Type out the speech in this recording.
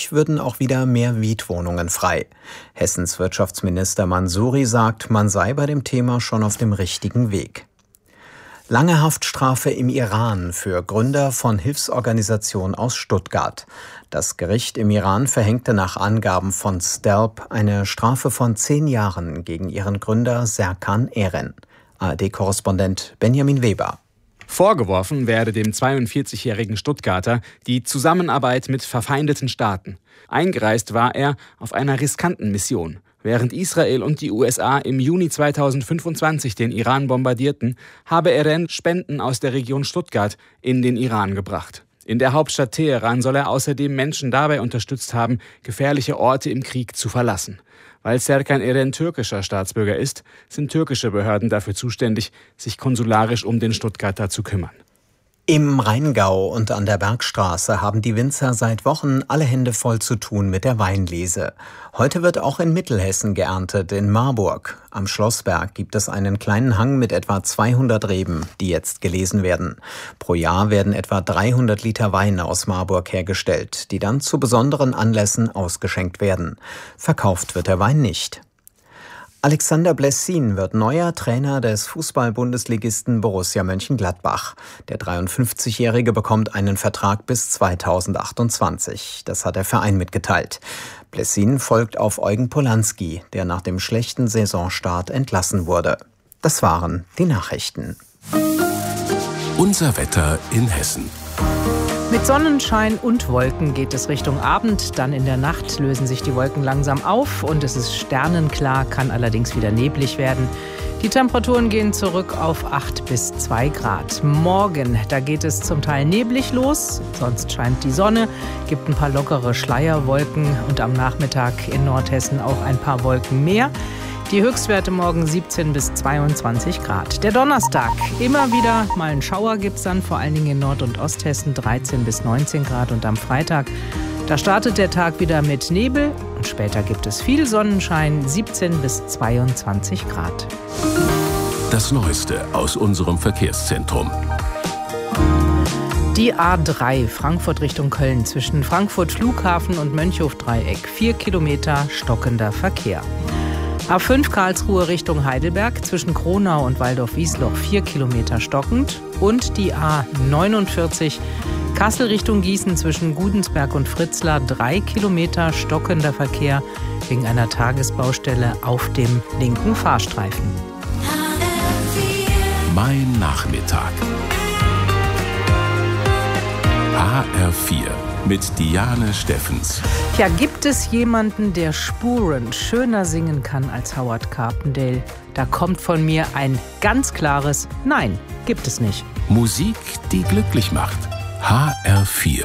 Dadurch würden auch wieder mehr Mietwohnungen frei. Hessens Wirtschaftsminister Mansouri sagt, man sei bei dem Thema schon auf dem richtigen Weg. Lange Haftstrafe im Iran für Gründer von Hilfsorganisationen aus Stuttgart. Das Gericht im Iran verhängte nach Angaben von Stelp eine Strafe von 10 Jahren gegen ihren Gründer Serkan Eren. ARD-Korrespondent Benjamin Weber. Vorgeworfen werde dem 42-jährigen Stuttgarter die Zusammenarbeit mit verfeindeten Staaten. Eingereist war er auf einer riskanten Mission. Während Israel und die USA im Juni 2025 den Iran bombardierten, habe Eren Spenden aus der Region Stuttgart in den Iran gebracht. In der Hauptstadt Teheran soll er außerdem Menschen dabei unterstützt haben, gefährliche Orte im Krieg zu verlassen. Weil Serkan Eren türkischer Staatsbürger ist, sind türkische Behörden dafür zuständig, sich konsularisch um den Stuttgarter zu kümmern. Im Rheingau und an der Bergstraße haben die Winzer seit Wochen alle Hände voll zu tun mit der Weinlese. Heute wird auch in Mittelhessen geerntet, in Marburg. Am Schlossberg gibt es einen kleinen Hang mit etwa 200 Reben, die jetzt gelesen werden. Pro Jahr werden etwa 300 Liter Wein aus Marburg hergestellt, die dann zu besonderen Anlässen ausgeschenkt werden. Verkauft wird der Wein nicht. Alexander Blessin wird neuer Trainer des Fußball-Bundesligisten Borussia Mönchengladbach. Der 53-Jährige bekommt einen Vertrag bis 2028. Das hat der Verein mitgeteilt. Blessin folgt auf Eugen Polanski, der nach dem schlechten Saisonstart entlassen wurde. Das waren die Nachrichten. Unser Wetter in Hessen. Mit Sonnenschein und Wolken geht es Richtung Abend. Dann in der Nacht lösen sich die Wolken langsam auf und es ist sternenklar, kann allerdings wieder neblig werden. Die Temperaturen gehen zurück auf 8 bis 2 Grad. Morgen, da geht es zum Teil neblig los, sonst scheint die Sonne, gibt ein paar lockere Schleierwolken und am Nachmittag in Nordhessen auch ein paar Wolken mehr. Die Höchstwerte morgen 17 bis 22 Grad. Der Donnerstag, immer wieder mal einen Schauer gibt's dann, vor allen Dingen in Nord- und Osthessen 13 bis 19 Grad. Und am Freitag, da startet der Tag wieder mit Nebel und später gibt es viel Sonnenschein, 17 bis 22 Grad. Das Neueste aus unserem Verkehrszentrum. Die A3 Frankfurt Richtung Köln zwischen Frankfurt Flughafen und Mönchhof-Dreieck. 4 Kilometer stockender Verkehr. A5 Karlsruhe Richtung Heidelberg zwischen Kronau und Waldorf-Wiesloch 4 Kilometer stockend. Und die A49 Kassel Richtung Gießen zwischen Gudensberg und Fritzlar 3 Kilometer stockender Verkehr wegen einer Tagesbaustelle auf dem linken Fahrstreifen. Mein Nachmittag. HR4 mit Diane Steffens. Ja, gibt es jemanden, der Spuren schöner singen kann als Howard Carpendale? Da kommt von mir ein ganz klares Nein, gibt es nicht. Musik, die glücklich macht. HR4.